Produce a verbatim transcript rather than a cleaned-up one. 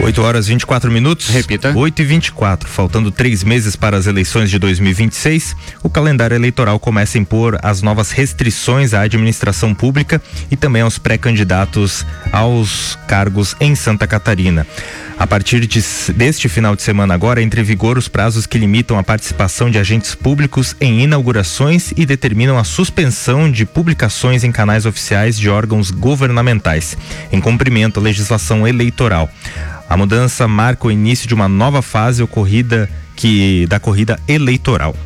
oito horas e vinte e quatro minutos. Repita. oito e vinte e quatro. Faltando três meses para as eleições de dois mil e vinte e seis, o calendário eleitoral começa a impor as novas restrições à administração pública e também aos pré-candidatos aos cargos em Santa Catarina. A partir de, deste final de semana agora, entra em vigor os prazos que limitam a participação de agentes públicos em inaugurações e determinam a suspensão de publicações em canais oficiais de órgãos governamentais, em cumprimento à legislação eleitoral. A mudança marca o início de uma nova fase ocorrida que, da corrida eleitoral.